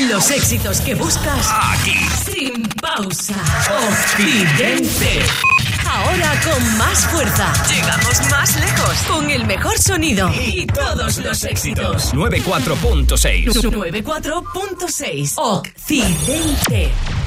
Los éxitos que buscas aquí, sin pausa. Occidente. Ahora con más fuerza. Llegamos más lejos. Con el mejor sonido. Y todos los éxitos. 94.6. 94.6. Occidente.